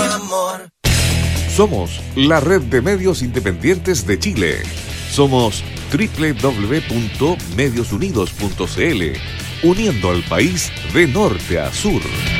amor. Somos la red de medios independientes de Chile. Somos www.mediosunidos.cl, uniendo al país de norte a sur.